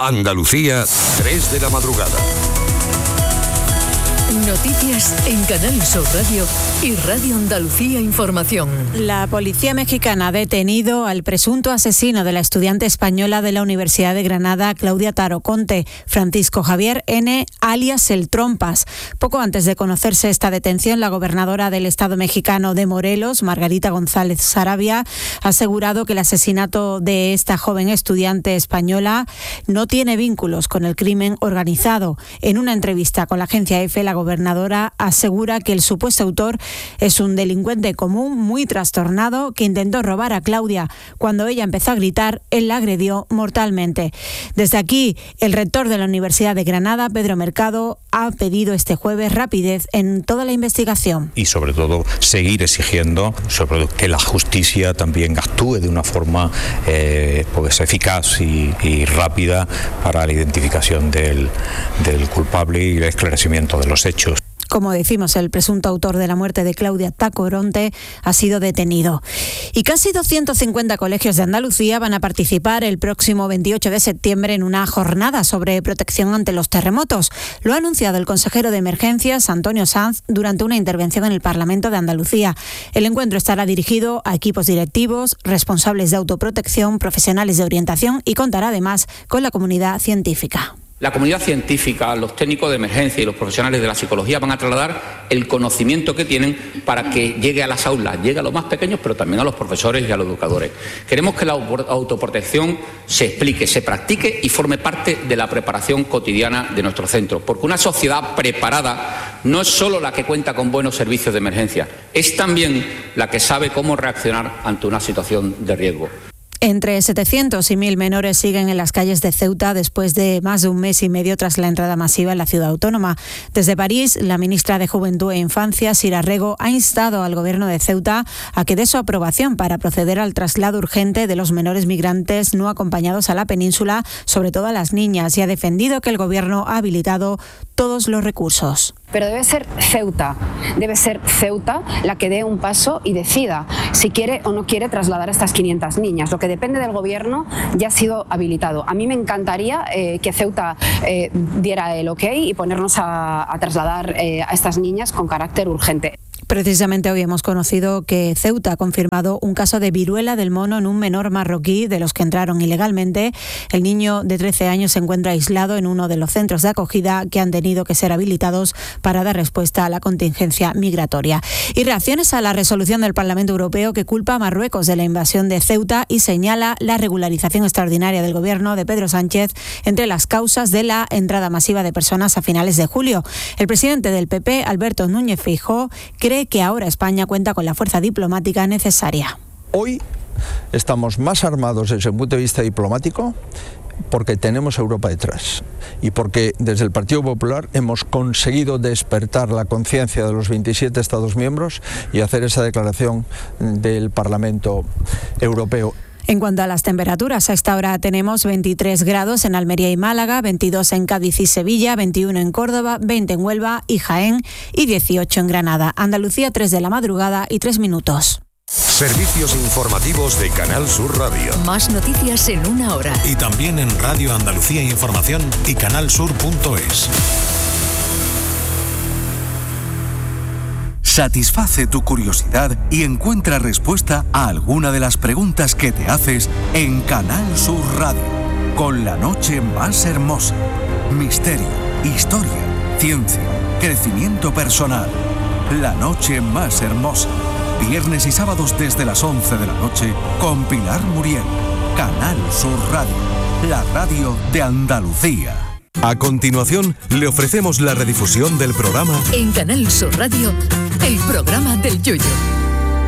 Andalucía, 3 de la madrugada. Noticias en Canal Sur Radio y Radio Andalucía Información. La policía mexicana ha detenido al presunto asesino de la estudiante española de la Universidad de Granada, Claudia Taro Conte, Francisco Javier N., alias El Trompas. Poco antes de conocerse esta detención, la gobernadora del estado mexicano de Morelos, Margarita González Saravia, ha asegurado que el asesinato de esta joven estudiante española no tiene vínculos con el crimen organizado. En una entrevista con la agencia EFE, la gobernadora asegura que el supuesto autor es un delincuente común muy trastornado que intentó robar a Claudia. Cuando ella empezó a gritar, él la agredió mortalmente. Desde aquí, el rector de la Universidad de Granada, Pedro Mercado, ha pedido este jueves rapidez en toda la investigación. Y sobre todo seguir exigiendo que la justicia también actúe de una forma pues eficaz y rápida para la identificación del culpable y el esclarecimiento de los hechos. Como decimos, el presunto autor de la muerte de Claudia Tacoronte ha sido detenido. Y casi 250 colegios de Andalucía van a participar el próximo 28 de septiembre en una jornada sobre protección ante los terremotos. Lo ha anunciado el consejero de Emergencias, Antonio Sanz, durante una intervención en el Parlamento de Andalucía. El encuentro estará dirigido a equipos directivos, responsables de autoprotección, profesionales de orientación y contará además con la comunidad científica. La comunidad científica, los técnicos de emergencia y los profesionales de la psicología van a trasladar el conocimiento que tienen para que llegue a las aulas, llegue a los más pequeños, pero también a los profesores y a los educadores. Queremos que la autoprotección se explique, se practique y forme parte de la preparación cotidiana de nuestro centro, porque una sociedad preparada no es solo la que cuenta con buenos servicios de emergencia, es también la que sabe cómo reaccionar ante una situación de riesgo. Entre 700 y 1.000 menores siguen en las calles de Ceuta después de más de un mes y medio tras la entrada masiva en la ciudad autónoma. Desde París, la ministra de Juventud e Infancia, Sira Rego, ha instado al gobierno de Ceuta a que dé su aprobación para proceder al traslado urgente de los menores migrantes no acompañados a la península, sobre todo a las niñas, y ha defendido que el gobierno ha habilitado todos los recursos. Pero debe ser Ceuta la que dé un paso y decida si quiere o no quiere trasladar a estas 500 niñas. Lo que depende del gobierno ya ha sido habilitado. A mí me encantaría que Ceuta diera el ok y ponernos a trasladar a estas niñas con carácter urgente. Precisamente hoy hemos conocido que Ceuta ha confirmado un caso de viruela del mono en un menor marroquí de los que entraron ilegalmente. El niño de 13 años se encuentra aislado en uno de los centros de acogida que han tenido que ser habilitados para dar respuesta a la contingencia migratoria. Y reacciones a la resolución del Parlamento Europeo que culpa a Marruecos de la invasión de Ceuta y señala la regularización extraordinaria del gobierno de Pedro Sánchez entre las causas de la entrada masiva de personas a finales de julio. El presidente del PP, Alberto Núñez Feijóo, cree que ahora España cuenta con la fuerza diplomática necesaria. Hoy estamos más armados desde el punto de vista diplomático porque tenemos a Europa detrás y porque desde el Partido Popular hemos conseguido despertar la conciencia de los 27 Estados miembros y hacer esa declaración del Parlamento Europeo. En cuanto a las temperaturas, a esta hora tenemos 23 grados en Almería y Málaga, 22 en Cádiz y Sevilla, 21 en Córdoba, 20 en Huelva y Jaén y 18 en Granada. Andalucía, 3 de la madrugada y 3 minutos. Servicios informativos de Canal Sur Radio. Más noticias en una hora. Y también en Radio Andalucía Información y canalsur.es. Satisface tu curiosidad y encuentra respuesta a alguna de las preguntas que te haces en Canal Sur Radio. Con la noche más hermosa. Misterio, historia, ciencia, crecimiento personal. La noche más hermosa. Viernes y sábados desde las 11 de la noche con Pilar Muriel. Canal Sur Radio. La radio de Andalucía. A continuación, le ofrecemos la redifusión del programa En Canal Sur Radio, el programa del Yoyo.